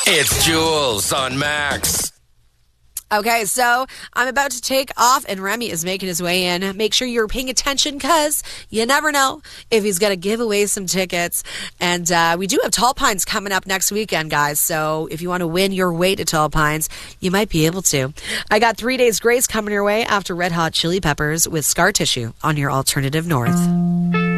It's Jules on Max. Okay, so I'm about to take off, and Remy is making his way in. Make sure you're paying attention, because you never know if he's going to give away some tickets. And we do have Tall Pines coming up next weekend, guys. So if you want to win your way to Tall Pines, you might be able to. I got 3 Days Grace coming your way after Red Hot Chili Peppers with Scar Tissue on your Alternative North.